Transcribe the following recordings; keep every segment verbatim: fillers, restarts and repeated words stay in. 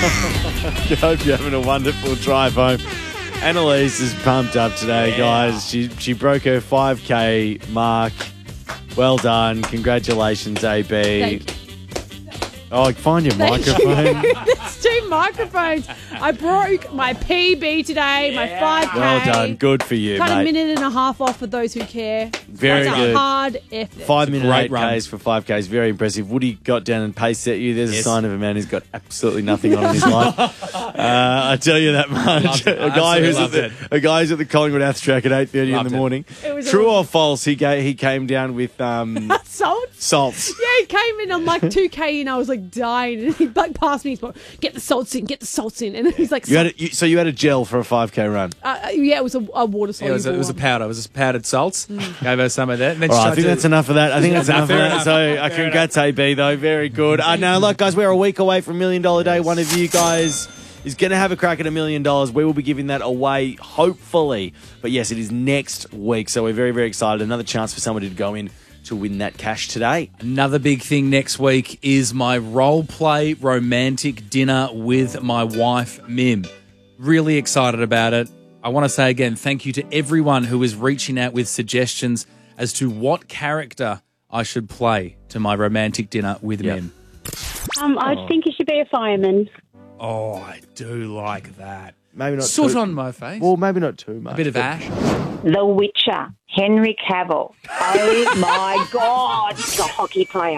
I hope you're having a wonderful drive home. Annalise is pumped up today, yeah. guys. She she broke her five K mark. Well done. Congratulations, A B. Thank you. Oh, find your Thank microphone. You. There's two microphones. I broke my P B today, yeah. my five K. Well done. Good for you, Cut mate. a minute and a half off for those who care. Very That's good. A hard effort. Five minute eight run. Ks for five Ks. Very impressive. Woody got down and pace set you. There's yes. a sign of a man who's got absolutely nothing on in his life. Uh, I tell you that much. a guy who's at the, a guy who's at the Collingwood Ath track at eight thirty in the it. morning. It True or false? He ga- he came down with um, salt. salts. Yeah, he came in on like two K and I was like dying. And he like passed me. He's like, get the salts in, get the salts in, and he's like, you had a, you, so you had a gel for a five K run. uh, yeah, it was a, a water Yeah, it, was a, it was a powder. It was a powdered salts. Mm. Gave her some of that. And then All she right, I tried think to- that's enough of that. I think that's No, enough of fair that. enough. So, uh, congrats, A B, though. Very good. Uh, now, look, guys, we're a week away from Million Dollar Day. One of you guys is going to have a crack at a million dollars. We will be giving that away, hopefully. But yes, it is next week. So we're very, very excited. Another chance for somebody to go in to win that cash today. Another big thing next week is my role play romantic dinner with my wife, Mim. Really excited about it. I want to say again, thank you to everyone who is reaching out with suggestions as to what character I should play to my romantic dinner with Yep. Mim. Um, I Oh. think you should be a fireman. Oh, I do like that. Maybe not Soot too, on my face. Well, maybe not too much. a bit of but- ash. The Witcher, Henry Cavill. Oh my God, the hockey player.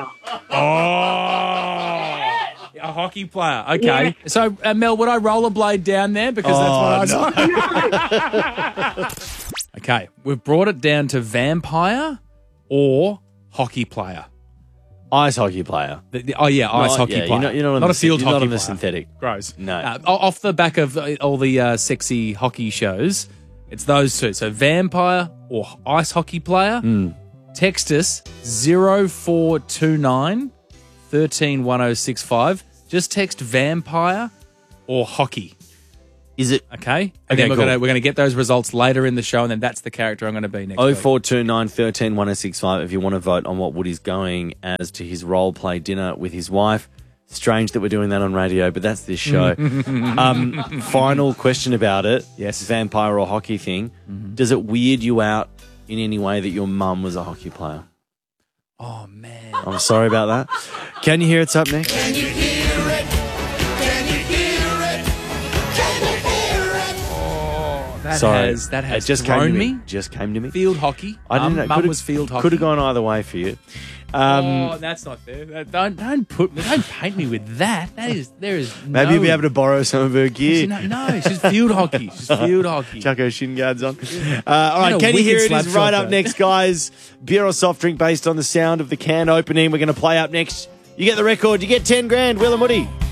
Oh, a hockey player. Okay. So, uh, Mel, would I rollerblade down there? Because that's Oh, what I saw. Okay. We've brought it down to vampire or hockey player. Ice hockey player. The- the- oh, yeah, ice Not- hockey yeah, player. you're not, you're not, on not the, a field you're hockey not on the player. synthetic. Gross. No. Uh, o- off the back of uh, all the uh, sexy hockey shows, it's those two. So vampire or ice hockey player. Mm. Text us zero four two nine, one three one zero six five. Just text vampire or hockey. Is it Okay? And Okay, then we're cool. gonna we're gonna get those results later in the show, and then that's the character I'm gonna be next oh week. four two nine, one three one zero six five if you want to vote on what Woody's going as to his role play dinner with his wife. Strange that we're doing that on radio, but that's this show. um, final question about it. Yes. Vampire or hockey thing. Does it weird you out in any way that your mum was a hockey player? Oh man. I'm sorry about that. Can you hear it's up next? Can you hear it? Can you hear it? Can you hear it? That Sorry. has that has it just thrown came to me. me. Just came to me. Field hockey. I didn't Mum- know. Mum Could've- was field hockey. Could have gone either way for you. Um, oh, that's not fair. Don't don't put don't paint me with that. That is there is maybe no, you'll be able to borrow some of her gear. No, no, she's field hockey. She's field hockey. Chuck her shin guards on. Uh, all right, a can you hear wicked it? Is slap right shot, up though. next, guys. Beer or soft drink based on the sound of the can opening. We're going to play up next. You get the record. You get ten grand. Will and Woody.